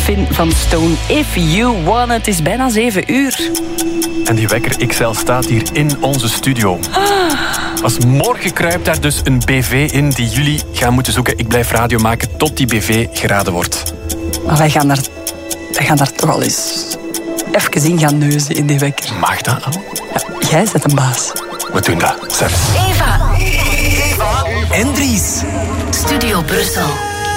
Finn van Stone. If You Want. Het is bijna 7 uur. En die wekker XL staat hier in onze studio. Als morgen kruipt daar dus een BV in die jullie gaan moeten zoeken. Ik blijf radio maken tot die BV geraden wordt. Maar wij gaan daar toch al eens even in gaan neuzen in die wekker. Mag dat al? Ja, jij bent een baas. We doen dat. Zelfs. Eva en Dries. Studio Brussel.